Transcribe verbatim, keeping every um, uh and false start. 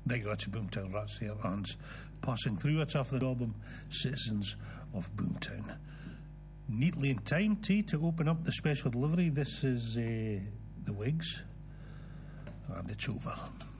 There you go, it's Boomtown Rats there, and passing through it's off the album Citizens of Boomtown. Neatly in time, T, to open up the special delivery. This is uh, the Wigs, and it's over.